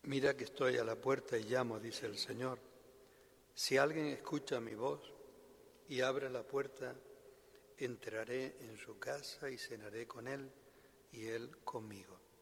Mira que estoy a la puerta y llamo, dice el Señor. Si alguien escucha mi voz y abre la puerta, entraré en su casa y cenaré con él y él conmigo.